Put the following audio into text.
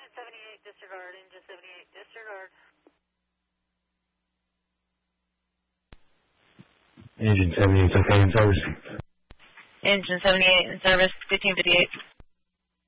78, disregard. Engine 78, disregard. Engine 78, okay, in service. Engine 78 in service, 1558.